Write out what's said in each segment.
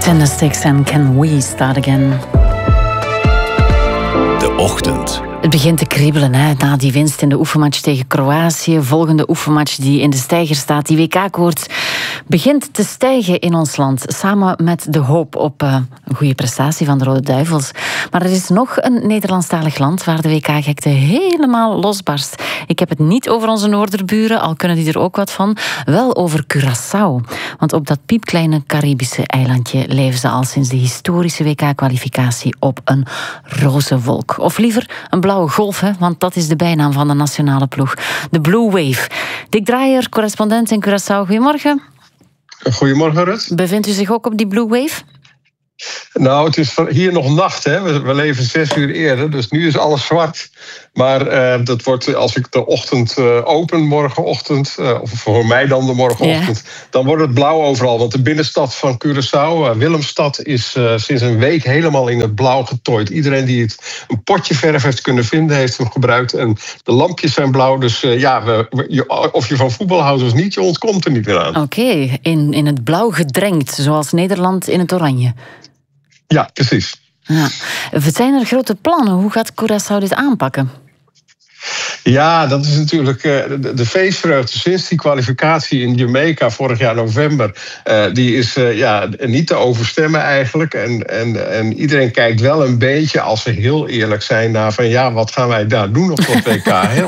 Tennis and Can We Start Again? De ochtend. Het begint te kriebelen na die winst in de oefenmatch tegen Kroatië. Volgende oefenmatch die in de steiger staat. Die WK-koorts begint te stijgen in ons land. Samen met de hoop op een goede prestatie van de Rode Duivels. Maar er is nog een Nederlandstalig land waar de WK-gekte helemaal losbarst. Ik heb het niet over onze noorderburen, al kunnen die er ook wat van. Wel over Curaçao. Want op dat piepkleine Caribische eilandje leven ze al sinds de historische WK-kwalificatie op een roze wolk. Of liever een blauwe golf, want dat is de bijnaam van de nationale ploeg. De Blue Wave. Dick Draaier, correspondent in Curaçao. Goedemorgen. Goedemorgen, Rut. Bevindt u zich ook op die Blue Wave? Nou, het is hier nog nacht, hè. We leven 6 uur eerder, dus nu is alles zwart. Maar dat wordt, als ik de ochtend open, morgenochtend, of voor mij dan de morgenochtend, dan wordt het blauw overal. Want de binnenstad van Curaçao, Willemstad, is sinds een week helemaal in het blauw getooid. Iedereen die het een potje verf heeft kunnen vinden, heeft hem gebruikt. En de lampjes zijn blauw, dus of je van voetbal houdt of niet, je ontkomt er niet meer aan. Oké, in het blauw gedrenkt, zoals Nederland in het oranje. Ja, precies. Ja. Zijn er grote plannen? Hoe gaat Curaçao dit aanpakken? Ja, dat is natuurlijk de feestvreugde sinds die kwalificatie in Jamaica vorig jaar november. Die is niet te overstemmen eigenlijk. En iedereen kijkt wel een beetje, als we heel eerlijk zijn, naar van wat gaan wij daar doen op dat WK? Hè?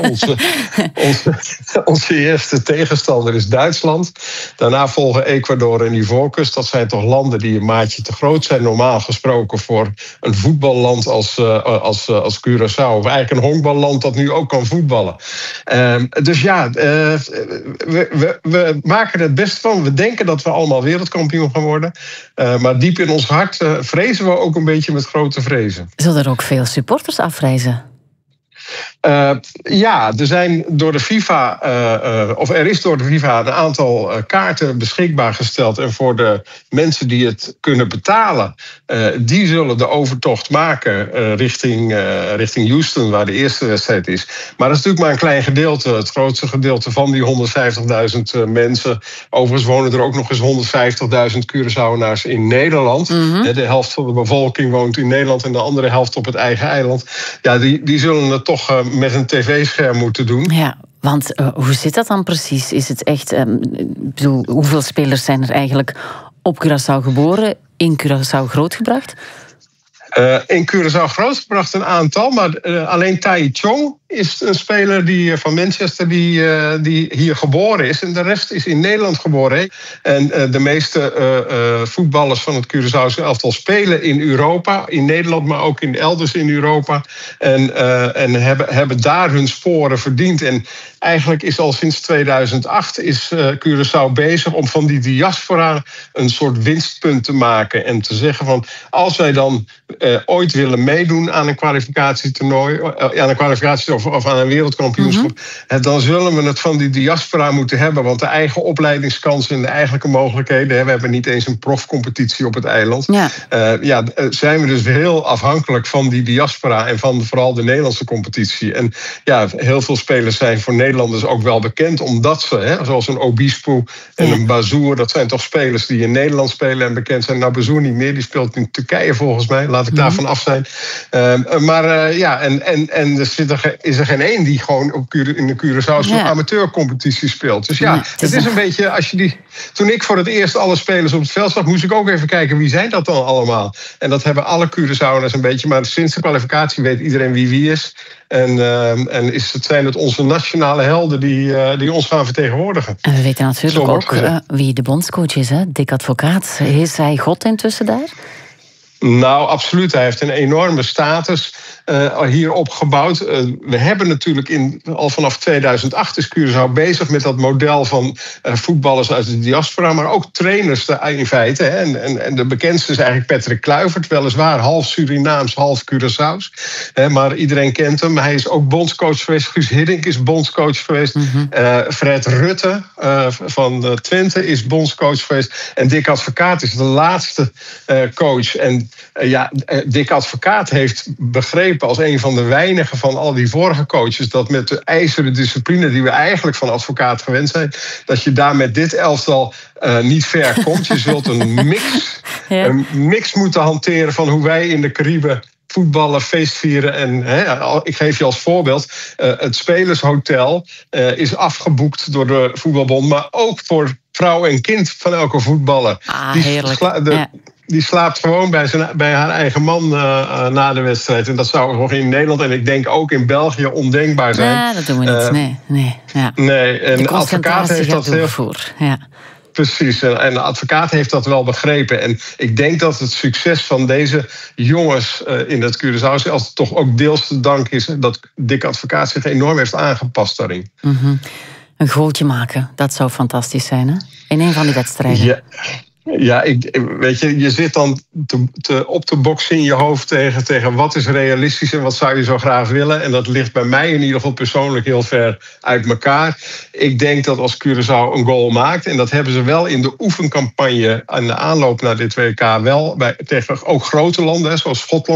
Onze eerste tegenstander is Duitsland. Daarna volgen Ecuador en Ivoorkust. Dat zijn toch landen die een maatje te groot zijn, normaal gesproken, voor een voetballand als Curaçao. Of eigenlijk een honkballand dat nu ook kan voetballen. Dus we maken er het best van. We denken dat we allemaal wereldkampioen gaan worden. Maar diep in ons hart vrezen we ook een beetje met grote vrezen. Zullen er ook veel supporters afreizen? Er zijn door de FIFA, er is door de FIFA een aantal kaarten beschikbaar gesteld. En voor de mensen die het kunnen betalen, die zullen de overtocht maken richting Houston, waar de eerste wedstrijd is. Maar dat is natuurlijk maar een klein gedeelte. Het grootste gedeelte van die 150.000 mensen. Overigens wonen er ook nog eens 150.000 Curaçaoënaars in Nederland. Mm-hmm. De helft van de bevolking woont in Nederland en de andere helft op het eigen eiland. Ja, die zullen het toch met een tv-scherm moeten doen. Ja, want hoe zit dat dan precies? Is het echt, hoeveel spelers zijn er eigenlijk op Curaçao geboren, in Curaçao grootgebracht? In Curaçao grootgebracht een aantal, maar alleen Tai Chong is een speler van Manchester die hier geboren is. En de rest is in Nederland geboren. En de meeste voetballers van het Curaçaose elftal spelen in Europa, in Nederland, maar ook elders in Europa. En hebben daar hun sporen verdiend. En eigenlijk is al sinds 2008 is Curaçao bezig om van die diaspora een soort winstpunt te maken. En te zeggen van, als wij dan ooit willen meedoen aan een kwalificatietoernooi, of aan een wereldkampioenschap, dan zullen we het van die diaspora moeten hebben. Want de eigen opleidingskansen en de eigenlijke mogelijkheden, we hebben niet eens een profcompetitie op het eiland. Zijn we dus heel afhankelijk van die diaspora en van vooral de Nederlandse competitie. En heel veel spelers zijn voor Nederlanders ook wel bekend, omdat ze, zoals een Obispo en een Bazoer, dat zijn toch spelers die in Nederland spelen en bekend zijn. Nou, Bazoer niet meer, die speelt in Turkije volgens mij. Laat ik daarvan af zijn. Is er geen één die gewoon in de Curaçaose amateurcompetitie speelt. Dus het is een beetje, toen ik voor het eerst alle spelers op het veld zag, moest ik ook even kijken, wie zijn dat dan allemaal? En dat hebben alle Curaçaoërs een beetje, maar sinds de kwalificatie weet iedereen wie is. En zijn het onze nationale helden die ons gaan vertegenwoordigen. En we weten natuurlijk ook wie de bondscoach is, hè? Dick Advocaat. Is hij God intussen daar? Nou, absoluut. Hij heeft een enorme status hier opgebouwd. We hebben natuurlijk al vanaf 2008 is Curaçao bezig met dat model van voetballers uit de diaspora, maar ook trainers in feite. Hè. En de bekendste is eigenlijk Patrick Kluivert, weliswaar half Surinaams, half Curaçao's. Maar iedereen kent hem. Hij is ook bondscoach geweest. Guus Hiddink is bondscoach geweest. Mm-hmm. Fred Rutte van Twente is bondscoach geweest. En Dick Advocaat is de laatste coach. En Dick Advocaat heeft begrepen als een van de weinigen van al die vorige coaches dat met de ijzeren discipline die we eigenlijk van Advocaat gewend zijn, dat je daar met dit elftal niet ver komt. Je zult een mix een mix moeten hanteren van hoe wij in de Cariben voetballen, feestvieren. En ik geef je als voorbeeld, het Spelershotel is afgeboekt door de voetbalbond, maar ook voor vrouw en kind van elke voetballer. Heerlijk. Die slaapt gewoon bij haar eigen man na de wedstrijd. En dat zou nog in Nederland en ik denk ook in België ondenkbaar zijn. Ja, dat doen we niet. Nee, en de advocaat heeft dat heel voor. Ja. Precies, en de advocaat heeft dat wel begrepen. En ik denk dat het succes van deze jongens in het Curaçao, als het toch ook deels te danken is dat Dick Advocaat zich enorm heeft aangepast daarin. Mm-hmm. Een goaltje maken, dat zou fantastisch zijn, hè? In een van die wedstrijden. Ja, weet je, je zit dan op te boksen in je hoofd tegen wat is realistisch en wat zou je zo graag willen. En dat ligt bij mij in ieder geval persoonlijk heel ver uit elkaar. Ik denk dat als Curaçao een goal maakt, en dat hebben ze wel in de oefencampagne aan de aanloop naar dit WK wel, tegen ook grote landen, zoals Schotland.